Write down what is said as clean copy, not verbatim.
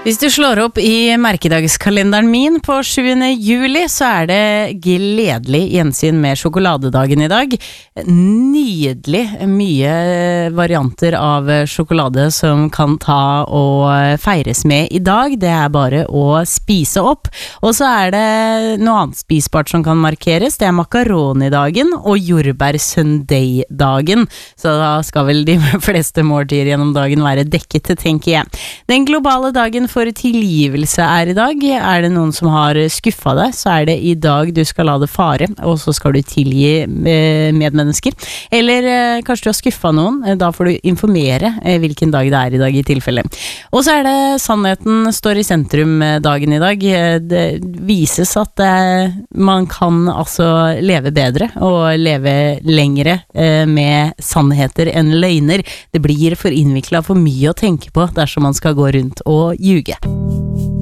Hvis du slår opp i merkedagskalenderen min på 7. juli, så det gledelig gjensyn med sjokoladedagen i dag. Nydelig mye varianter av sjokolade som kan ta og feires med i dag. Det bare å spise opp. Og så det noe annet spisbart som kan markeres. Det makaronidagen og jordbær-sundae-dagen. Så da skal vel de fleste måltider gjennom dagen være dekket, tenker jeg. Den globale dagen for tilgivelse i dag. Det noen som har skuffet deg, så det i dag du skal la det fare, og så skal du tilgi medmennesker. Eller kanskje du har skuffet noen, da får du informere hvilken dag det i dag i tilfelle. Og så det sannheten står i sentrum dagen i dag. Det vises at man kan altså leve bedre og leve lengre med sannheter enn løgner. Det blir for innviklet for mye å tenke på dersom man skal gå rundt og ljuge.